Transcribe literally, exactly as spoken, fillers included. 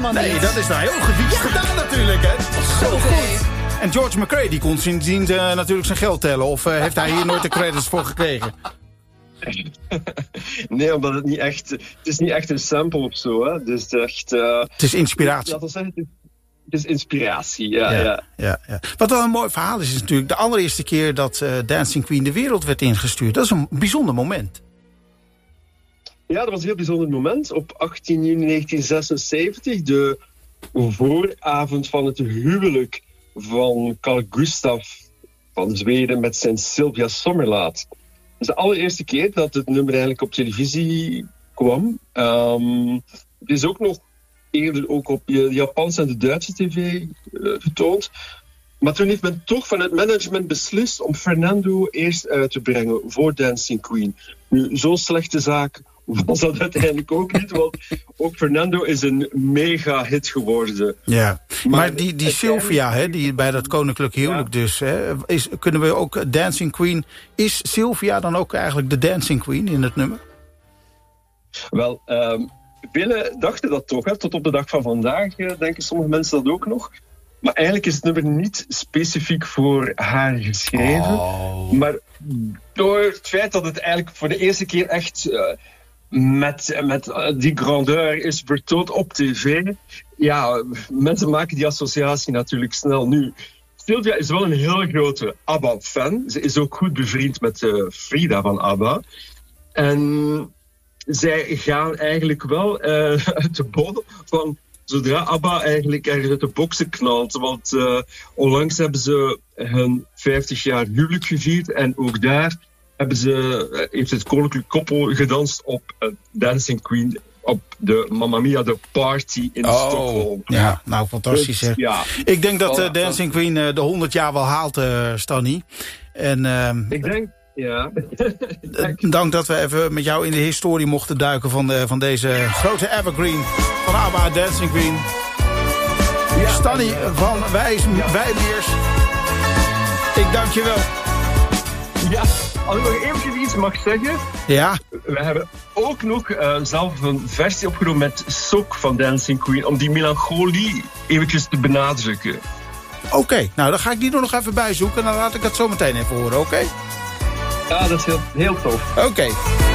helemaal niet. Nee, dat is nou heel gewiekst ja. gedaan natuurlijk, hè. Zo okay. goed. En George McRae, die kon sindsdien uh, natuurlijk zijn geld tellen. Of uh, heeft hij hier nooit de credits voor gekregen? Nee, omdat het niet echt... Het is niet echt een sample of zo, hè. Dus echt... Uh, het is inspiratie. Dat zeggen, het is inspiratie, ja, ja, ja. ja, ja. Wat wel een mooi verhaal is, is natuurlijk de allereerste keer dat uh, Dancing Queen de wereld werd ingestuurd. Dat is een bijzonder moment. Ja, dat was een heel bijzonder moment. Op achttien juni negentien zesenzeventig, de vooravond van het huwelijk van Carl Gustaf van Zweden met zijn Sylvia Sommerlath. Dat is de allereerste keer dat het nummer eigenlijk op televisie kwam. Um, het is ook nog eerder ook op de Japanse en de Duitse tv uh, getoond. Maar toen heeft men toch van het management beslist om Fernando eerst uit te brengen voor Dancing Queen. Nu, zo'n slechte zaak was dat uiteindelijk ook niet, want ook Fernando is een mega hit geworden. Ja, maar, maar die, die Sylvia, hè, die bij dat koninklijk huwelijk ja. dus, hè, is, kunnen we ook Dancing Queen, is Sylvia dan ook eigenlijk de Dancing Queen in het nummer? Wel, um, velen dachten dat toch, hè, tot op de dag van vandaag uh, denken sommige mensen dat ook nog. Maar eigenlijk is het nummer niet specifiek voor haar geschreven. Oh. Maar door het feit dat het eigenlijk voor de eerste keer echt uh, met, met uh, die grandeur is vertoond op tv. Ja, mensen maken die associatie natuurlijk snel nu. Sylvia is wel een heel grote ABBA-fan. Ze is ook goed bevriend met uh, Frida van ABBA. En zij gaan eigenlijk wel uh, uit de bodem van... Zodra ABBA eigenlijk ergens uit de boksen knalt. Want uh, onlangs hebben ze hun vijftig jaar huwelijk gevierd. En ook daar hebben ze, uh, heeft het koninklijk koppel gedanst op uh, Dancing Queen. Op de Mamma Mia, de party in oh, Stockholm. Ja, nou fantastisch hè. Dus, ja. Ik denk dat uh, Dancing Queen uh, de honderd jaar wel haalt, uh, Stanny. En, uh, Ik denk... Ja. Dank dat we even met jou in de historie mochten duiken van, de, van deze grote evergreen van ABBA, Dancing Queen. Ja. Stanny van Wijs, ja. Wijmeers. Ik dank je wel. Ja, als ik nog eventjes iets mag zeggen. Ja. We hebben ook nog uh, zelf een versie opgenomen met Sok van Dancing Queen, om die melancholie eventjes te benadrukken. Oké, okay, nou dan ga ik die er nog even bij zoeken en dan laat ik dat zo meteen even horen, oké? Okay? Ja, dat is heel, heel tof. Oké. Okay.